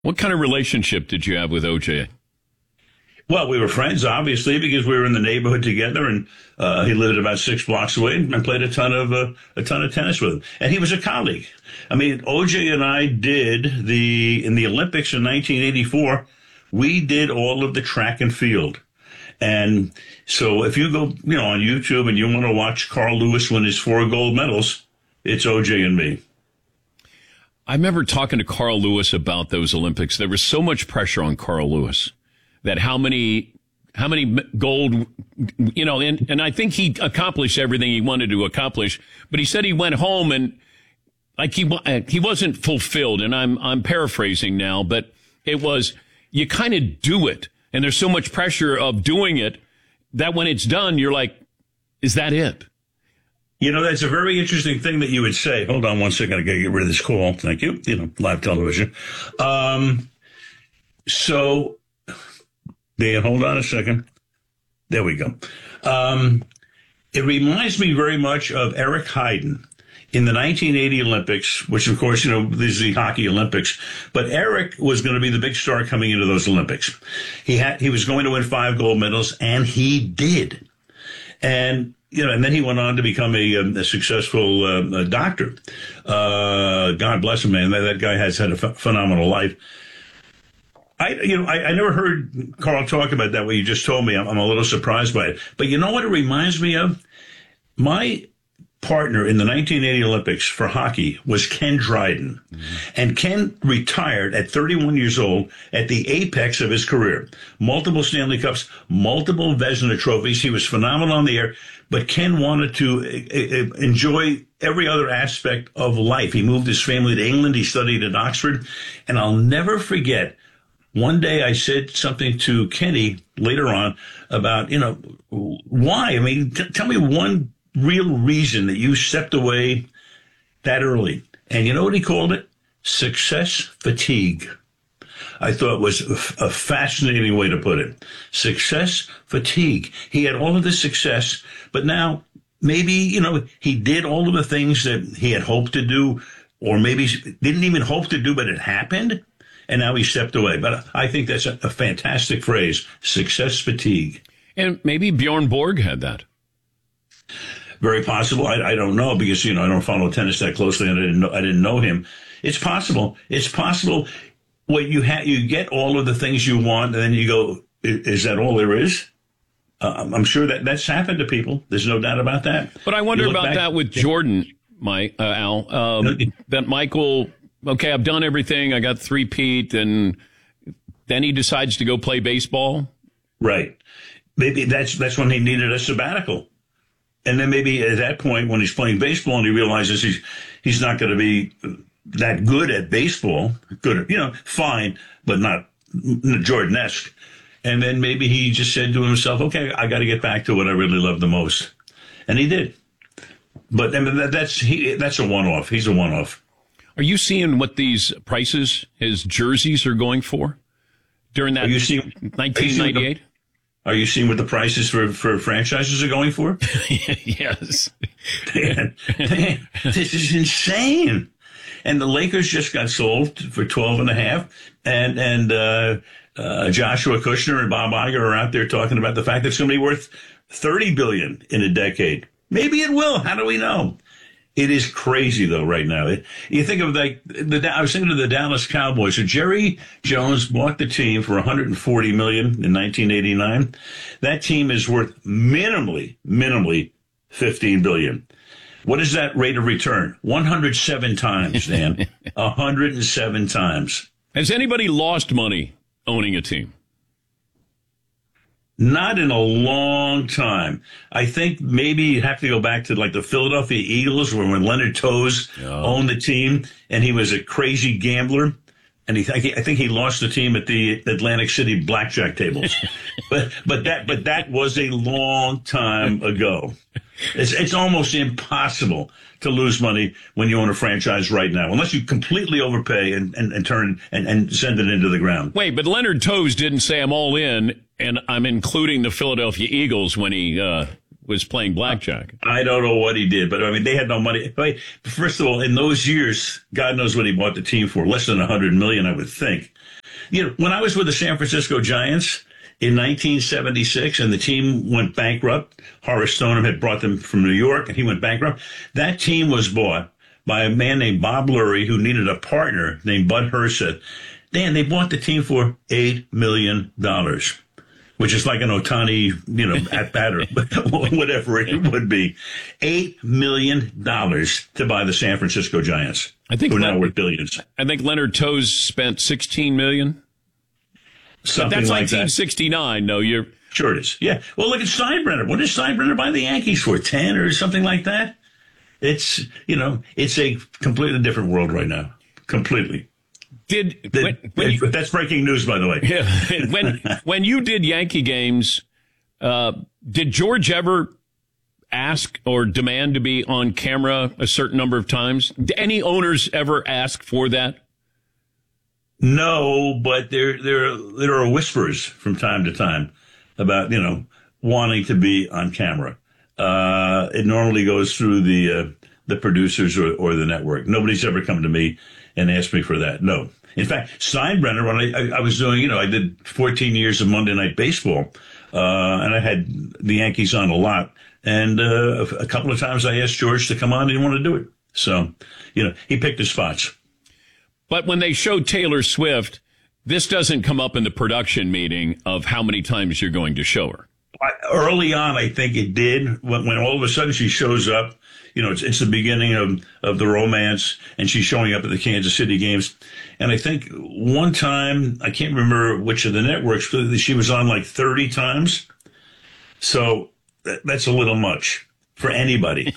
What kind of relationship did you have with OJ? Well, we were friends, obviously, because we were in the neighborhood together, and he lived about 6 blocks away, and I played a ton of tennis with him. And he was a colleague. I mean, OJ and I did in the Olympics in 1984, we did all of the track and field. And so if you go, on YouTube and you want to watch Carl Lewis win his 4 gold medals, it's OJ and me. I remember talking to Carl Lewis about those Olympics. There was so much pressure on Carl Lewis that how many gold, and I think he accomplished everything he wanted to accomplish, but he said he went home and like he wasn't fulfilled. And I'm paraphrasing now, but it was, you kind of do it. And there's so much pressure of doing it that when it's done, you're like, is that it? That's a very interesting thing that you would say. Hold on one second. I got to get rid of this call. Thank you. Live television. So, Dan, hold on a second. There we go. It reminds me very much of Eric Heiden in the 1980 Olympics, which, of course, this is the hockey Olympics. But Eric was going to be the big star coming into those Olympics. He was going to win 5 gold medals, and he did. And then he went on to become a successful doctor. God bless him, man. That guy has had a phenomenal life. I never heard Carl talk about that, what you just told me. I'm a little surprised by it. But you know what it reminds me of? My partner in the 1980 Olympics for hockey was Ken Dryden. Mm-hmm. And Ken retired at 31 years old at the apex of his career. Multiple Stanley Cups, multiple Vezina trophies. He was phenomenal on the air, but Ken wanted to enjoy every other aspect of life. He moved his family to England. He studied at Oxford. And I'll never forget, one day I said something to Kenny later on about, why? I mean, tell me one real reason that you stepped away that early. And you know what he called it? Success fatigue. I thought was a fascinating way to put it. Success fatigue. He had all of this success, but now maybe, he did all of the things that he had hoped to do, or maybe didn't even hope to do, but it happened. And now he stepped away. But I think that's a fantastic phrase, success fatigue. And maybe Bjorn Borg had that. Very possible. I don't know because, I don't follow tennis that closely and I didn't know him. It's possible. It's possible when you get all of the things you want and then you go, is that all there is? I'm sure that's happened to people. There's no doubt about that. But I wonder about that with Jordan, Al, that Michael, okay, I've done everything. I got 3-peat, and then he decides to go play baseball. Right. Maybe that's when he needed a sabbatical. And then maybe at that point when he's playing baseball and he realizes he's not going to be that good at baseball, fine, but not Jordan-esque. And then maybe he just said to himself, okay, I got to get back to what I really love the most. And he did. But I mean, that's a one-off. He's a one-off. Are you seeing what these prices, his jerseys, are going for during that 1998? Are you seeing what the prices for franchises are going for? Yes. Man, this is insane. And the Lakers just got sold for 12.5, and Joshua Kushner and Bob Iger are out there talking about the fact that it's going to be worth $30 billion in a decade. Maybe it will. How do we know? It is crazy, though, right now. You think of I was thinking of the Dallas Cowboys. So Jerry Jones bought the team for $140 million in 1989. That team is worth minimally $15 billion. What is that rate of return? 107 times, Dan. 107 times. Has anybody lost money owning a team? Not in a long time. I think maybe you have to go back to like the Philadelphia Eagles when Leonard Toews owned the team and he was a crazy gambler. And I think he lost the team at the Atlantic City blackjack tables. but that was a long time ago. It's almost impossible to lose money when you own a franchise right now, unless you completely overpay and turn and send it into the ground. Wait, but Leonard Toews didn't say I'm all in, and I'm including the Philadelphia Eagles when he was playing blackjack. I don't know what he did, but I mean, they had no money. First of all, in those years, God knows what he bought the team for. Less than $100 million, I would think. You know, when I was with the San Francisco Giants in 1976 and the team went bankrupt, Horace Stoneham had brought them from New York and he went bankrupt. That team was bought by a man named Bob Lurie who needed a partner named Bud Herseth. Dan, they bought the team for $8 million, which is like an Ohtani, you know, at batter, whatever it would be. $8 million to buy the San Francisco Giants. I think who are now worth billions. I think Leonard Toews spent $16 million. Something that's like 1969. No, you're sure it is. Yeah. Well, look at Steinbrenner. What did Steinbrenner buy the Yankees for? 10 or something like that? It's, you know, it's a completely different world right now. Completely. That's breaking news, by the way. Yeah, when you did Yankee games, did George ever ask or demand to be on camera a certain number of times? Did any owners ever ask for that? No, but there are whispers from time to time about, you know, wanting to be on camera. It normally goes through the producers or the network. Nobody's ever come to me and asked me for that. No. In fact, Steinbrenner, when I was doing, you know, I did 14 years of Monday Night Baseball, and I had the Yankees on a lot. And a couple of times I asked George to come on. He didn't want to do it. So, you know, he picked his spots. But when they showed Taylor Swift, this doesn't come up in the production meeting of how many times you're going to show her. Early on, I think it did. When all of a sudden she shows up, you know, it's the beginning of the romance, and she's showing up at the Kansas City games. And I think one time, I can't remember which of the networks, but she was on like 30 times. So that's a little much for anybody.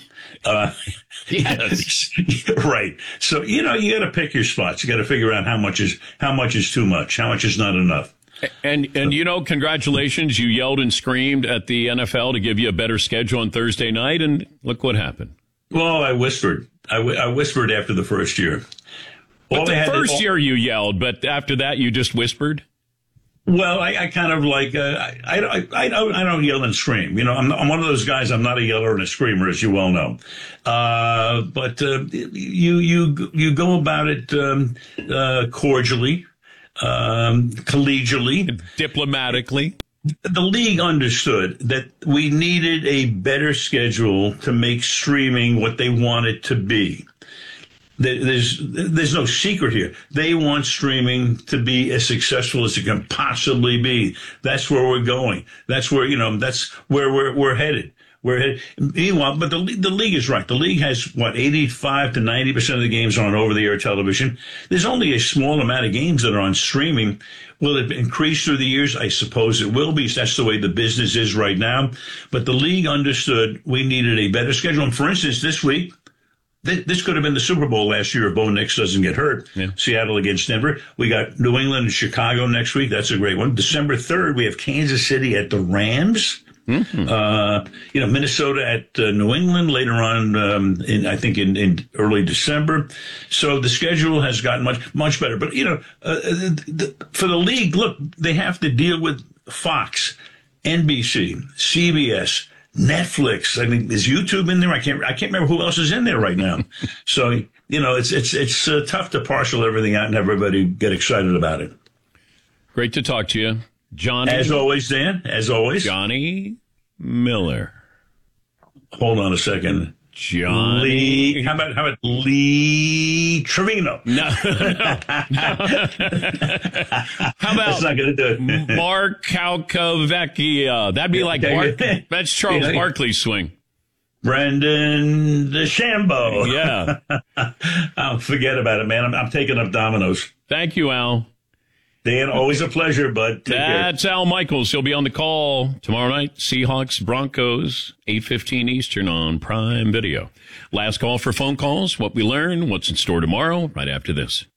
Yes. Right. So, you know, you got to pick your spots. You got to figure out how much is too much, how much is not enough. And you know, congratulations. You yelled and screamed at the NFL to give you a better schedule on Thursday night, and look what happened. Well, I whispered. I whispered after the first year. But the first year you yelled, but after that you just whispered? Well, I kind of like, I don't yell and scream. You know, I'm one of those guys. I'm not a yeller and a screamer, as you well know. But you go about it cordially, collegially, diplomatically. The league understood that we needed a better schedule to make streaming what they want it to be. There's no secret here. They want streaming to be as successful as it can possibly be. That's where we're going. That's where, you know, that's where we're headed. Meanwhile, but the league is right. The league has, 85 to 90% of the games are on over-the-air television. There's only a small amount of games that are on streaming. Will it increase through the years? I suppose it will be. That's the way the business is right now. But the league understood we needed a better schedule. And for instance, this week, this could have been the Super Bowl last year if Bo Nix doesn't get hurt. Yeah. Seattle against Denver. We got New England and Chicago next week. That's a great one. December 3rd, we have Kansas City at the Rams. Mm-hmm. You know, Minnesota at New England later on, in early December. So the schedule has gotten much better. But, you know, for the league, look, they have to deal with Fox, NBC, CBS, Netflix. I mean, is YouTube in there? I can't remember who else is in there right now. So, you know, it's tough to parcel everything out and everybody get excited about it. Great to talk to you, Johnny. As always, Dan. As always, Johnny Miller. Hold on a second. Johnny. How about Lee Trevino? No. How about that's not going to do it. Mark Calcavecchia? That'd be like that's Charles Barkley's swing. Brendan DeChambeau. Yeah. I'll forget about it, man. I'm taking up dominoes. Thank you, Al. Dan, always a pleasure, bud. That's Al Michaels. He'll be on the call tomorrow night. Seahawks, Broncos, 8:15 Eastern on Prime Video. Last call for phone calls. What we learn, what's in store tomorrow, right after this.